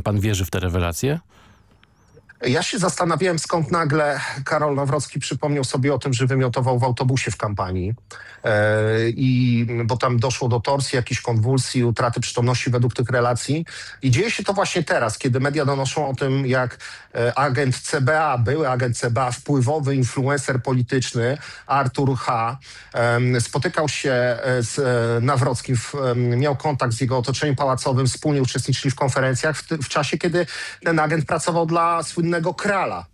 pan wierzy w te rewelacje? Ja się zastanawiałem, skąd nagle Karol Nawrocki przypomniał sobie o tym, że wymiotował w autobusie w kampanii. Bo tam doszło do torsji, jakichś konwulsji, utraty przytomności według tych relacji. I dzieje się to właśnie teraz, kiedy media donoszą o tym, jak agent CBA, były agent CBA, wpływowy influencer polityczny Artur H. spotykał się z Nawrockim, miał kontakt z jego otoczeniem pałacowym, wspólnie uczestniczyli w konferencjach w czasie, kiedy ten agent pracował dla słynnego Krala,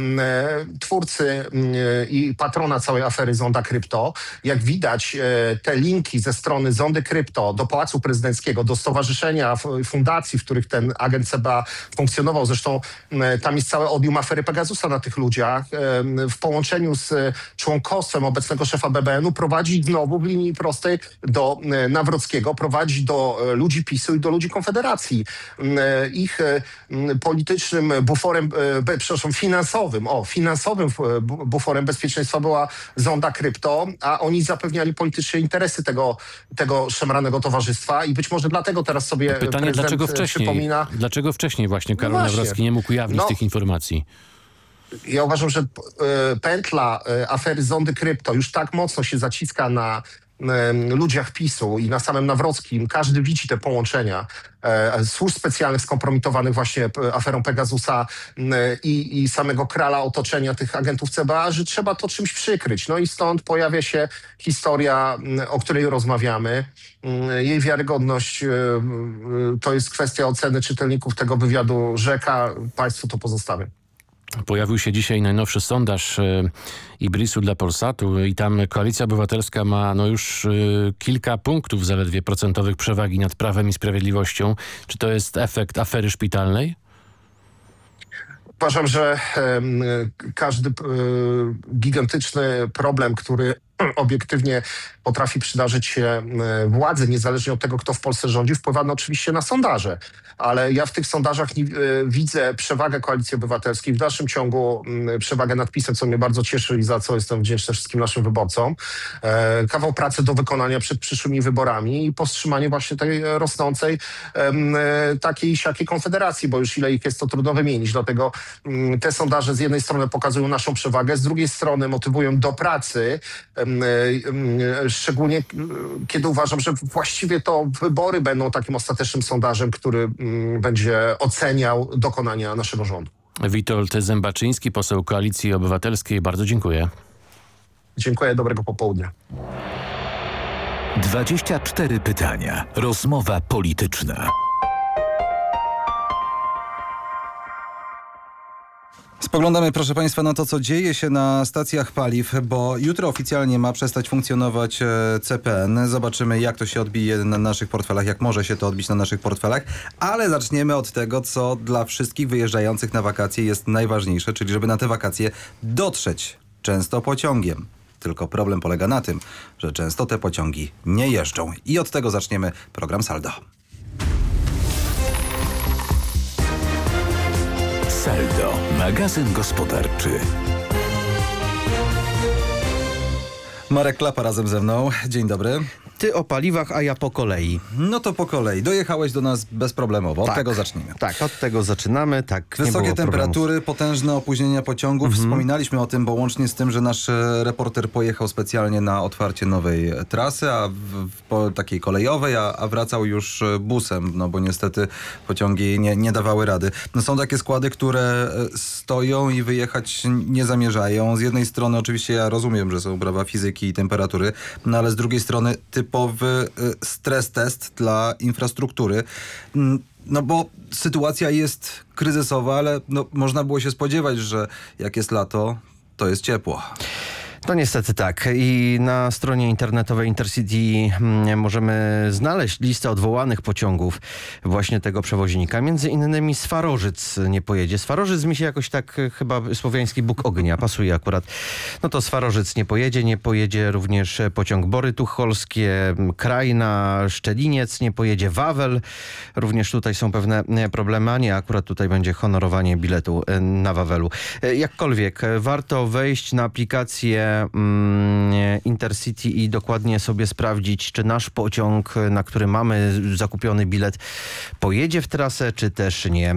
twórcy i patrona całej afery Zonda Krypto. Jak widać, te linki ze strony Zondy Krypto do Pałacu Prezydenckiego, do stowarzyszenia, fundacji, w których ten agent CBA funkcjonował. Zresztą tam jest całe odium afery Pegasusa na tych ludziach. W połączeniu z członkostwem obecnego szefa BBN-u prowadzi znowu w linii prostej do Nawrockiego, prowadzi do ludzi PiS-u i do ludzi Konfederacji. Ich politycznym buforem, finansowym buforem bezpieczeństwa była Zonda Krypto, a oni zapewniali polityczne interesy tego szemranego towarzystwa i być może dlatego teraz sobie pytanie, dlaczego wcześniej właśnie Karol Nawrocki nie mógł ujawnić tych informacji? Ja uważam, że pętla afery Zondy Krypto już tak mocno się zaciska na ludziach PiS-u i na samym Nawrockim. Każdy widzi te połączenia służb specjalnych skompromitowanych właśnie aferą Pegasusa i samego Krala, otoczenia tych agentów CBA, że trzeba to czymś przykryć. No i stąd pojawia się historia, o której rozmawiamy. Jej wiarygodność to jest kwestia oceny czytelników tego wywiadu Rzeka. Państwu to pozostawię. Pojawił się dzisiaj najnowszy sondaż Ibrisu dla Polsatu i tam Koalicja Obywatelska ma już kilka punktów zaledwie procentowych przewagi nad Prawem i Sprawiedliwością. Czy to jest efekt afery szpitalnej? Uważam, że każdy gigantyczny problem, który obiektywnie potrafi przydarzyć się władzy, niezależnie od tego, kto w Polsce rządzi, wpływa oczywiście na sondaże. Ale ja w tych sondażach widzę przewagę Koalicji Obywatelskiej, w dalszym ciągu przewagę nad PiS-em, co mnie bardzo cieszy i za co jestem wdzięczny wszystkim naszym wyborcom. Kawał pracy do wykonania przed przyszłymi wyborami i powstrzymanie właśnie tej rosnącej takiej siakiej konfederacji, bo już ile ich jest, to trudno wymienić. Dlatego te sondaże z jednej strony pokazują naszą przewagę, z drugiej strony motywują do pracy, szczególnie kiedy uważam, że właściwie to wybory będą takim ostatecznym sondażem, który będzie oceniał dokonania naszego rządu. Witold Zębaczyński, poseł Koalicji Obywatelskiej. Bardzo dziękuję. Dziękuję, dobrego popołudnia. 24 pytania. Rozmowa polityczna. Spoglądamy, proszę Państwa, na to, co dzieje się na stacjach paliw, bo jutro oficjalnie ma przestać funkcjonować CPN. Zobaczymy, jak to się odbije na naszych portfelach, jak może się to odbić na naszych portfelach, ale zaczniemy od tego, co dla wszystkich wyjeżdżających na wakacje jest najważniejsze, czyli żeby na te wakacje dotrzeć, często pociągiem. Tylko problem polega na tym, że często te pociągi nie jeżdżą. I od tego zaczniemy program Saldo. Saldo, magazyn gospodarczy. Marek Klapa razem ze mną. Dzień dobry. Ty o paliwach, a ja po kolei. No to po kolei. Dojechałeś do nas bezproblemowo. Od tego zacznijmy. Tak, od tego zaczynamy. Tak, wysokie temperatury, potężne opóźnienia pociągów. Wspominaliśmy o tym, bo łącznie z tym, że nasz reporter pojechał specjalnie na otwarcie nowej trasy, takiej kolejowej, a wracał już busem, no bo niestety pociągi nie dawały rady. No są takie składy, które stoją i wyjechać nie zamierzają. Z jednej strony oczywiście ja rozumiem, że są prawa fizyki i temperatury, no ale z drugiej strony typowy stres test dla infrastruktury. No bo sytuacja jest kryzysowa, ale można było się spodziewać, że jak jest lato, to jest ciepło. No niestety tak. I na stronie internetowej Intercity możemy znaleźć listę odwołanych pociągów właśnie tego przewoźnika. Między innymi Swarożyc nie pojedzie. Swarożyc mi się jakoś tak chyba słowiański Bóg ognia pasuje akurat. No to Swarożyc nie pojedzie również pociąg Bory Tucholskie, Krajna, Szczeliniec nie pojedzie, Wawel. Również tutaj są pewne problemy, a nie akurat tutaj będzie honorowanie biletu na Wawelu. Jakkolwiek warto wejść na aplikację Intercity i dokładnie sobie sprawdzić, czy nasz pociąg, na który mamy zakupiony bilet, pojedzie w trasę, czy też nie.